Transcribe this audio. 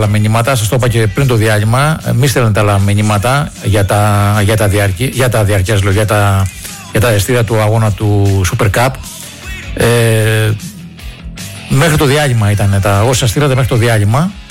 τα μηνύματα. Σας το είπα και πριν το διάλειμμα. Μη στέλνετε άλλα μηνύματα για τα εστία του αγώνα του Super Cup. Μέχρι το διάλειμμα ήταν όσα στείλατε μέχρι το διάλειμμα.